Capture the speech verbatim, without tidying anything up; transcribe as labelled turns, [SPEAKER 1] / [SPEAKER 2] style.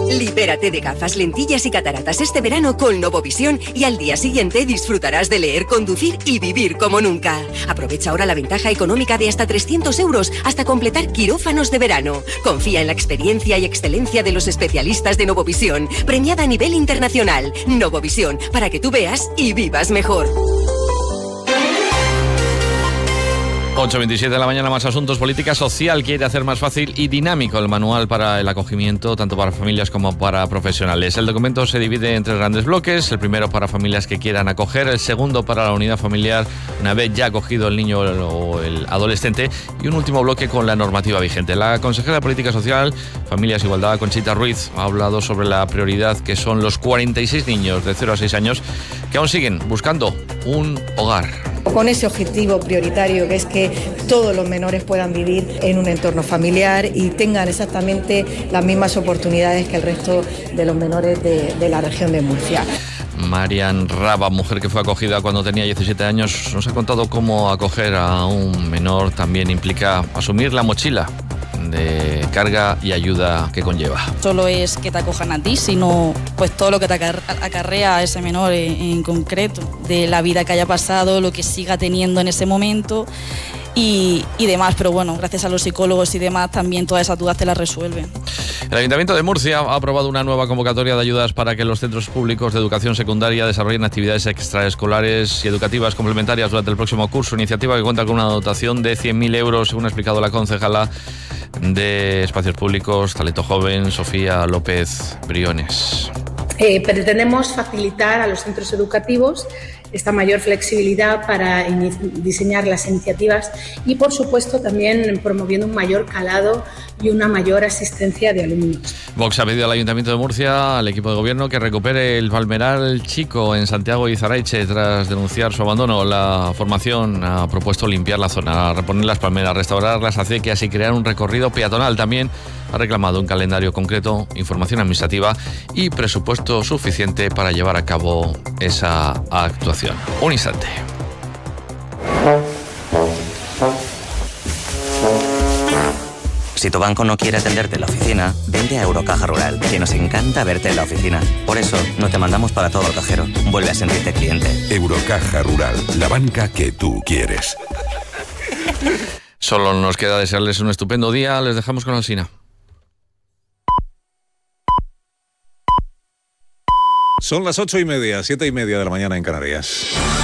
[SPEAKER 1] Libérate de gafas, lentillas y cataratas este verano con Novovisión y al día siguiente disfrutarás de leer, conducir y vivir como nunca. Aprovecha ahora la ventaja económica de hasta trescientos euros hasta completar quirófanos de verano. Confía en la experiencia y excelencia de los especialistas de Novovisión, premiada a nivel internacional. Novovisión, para que tú veas y vivas mejor.
[SPEAKER 2] ocho veintisiete de la mañana, más asuntos. Política Social quiere hacer más fácil y dinámico el manual para el acogimiento, tanto para familias como para profesionales. El documento se divide en tres grandes bloques: el primero para familias que quieran acoger, el segundo para la unidad familiar una vez ya acogido el niño o el adolescente, y un último bloque con la normativa vigente. La consejera de Política Social, Familias e Igualdad, Conchita Ruiz, ha hablado sobre la prioridad que son los cuarenta y seis niños de cero a seis años que aún siguen buscando un hogar.
[SPEAKER 3] Con ese objetivo prioritario, que es que todos los menores puedan vivir en un entorno familiar y tengan exactamente las mismas oportunidades que el resto de los menores de, de la región de Murcia.
[SPEAKER 2] Marian Raba, mujer que fue acogida cuando tenía diecisiete años, nos ha contado cómo acoger a un menor también implica asumir la mochila de carga y ayuda que conlleva.
[SPEAKER 4] Solo es que te acojan a ti, sino pues todo lo que te acarrea a ese menor en, en concreto, de la vida que haya pasado, lo que siga teniendo en ese momento y, y demás, pero bueno, gracias a los psicólogos y demás también todas esas dudas te las resuelven.
[SPEAKER 2] El Ayuntamiento de Murcia ha aprobado una nueva convocatoria de ayudas para que los centros públicos de educación secundaria desarrollen actividades extraescolares y educativas complementarias durante el próximo curso, iniciativa que cuenta con una dotación de cien mil euros, según ha explicado la concejala de Espacios Públicos, Talento Joven, Sofía López Briones.
[SPEAKER 5] Eh, pretendemos facilitar a los centros educativos esta mayor flexibilidad para diseñar las iniciativas y, por supuesto, también promoviendo un mayor calado y una mayor asistencia de alumnos.
[SPEAKER 2] Vox ha pedido al Ayuntamiento de Murcia, al equipo de gobierno, que recupere el Palmeral Chico en Santiago y Zaraiche tras denunciar su abandono. La formación ha propuesto limpiar la zona, reponer las palmeras, restaurar las acequias y crear un recorrido peatonal. También ha reclamado un calendario concreto, información administrativa y presupuesto suficiente para llevar a cabo esa actuación. Un instante.
[SPEAKER 6] Si tu banco no quiere atenderte en la oficina, vente a Eurocaja Rural, que nos encanta verte en la oficina. Por eso, no te mandamos para todo el cajero. Vuelve a sentirte cliente.
[SPEAKER 7] Eurocaja Rural, la banca que tú quieres.
[SPEAKER 2] Solo nos queda desearles un estupendo día. Les dejamos con Alsina.
[SPEAKER 8] Son las ocho y media, siete y media de la mañana en Canarias.